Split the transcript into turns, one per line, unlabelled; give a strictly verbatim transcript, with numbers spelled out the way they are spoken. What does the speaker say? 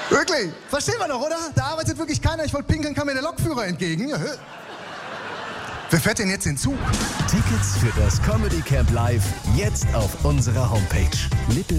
Wirklich? Verstehen wir doch, oder? Da arbeitet wirklich keiner. Ich wollte pinkeln, kam mir der Lokführer entgegen. Ja. Wer fährt denn jetzt den Zug?
Tickets für das Comedy Camp Live jetzt auf unserer Homepage.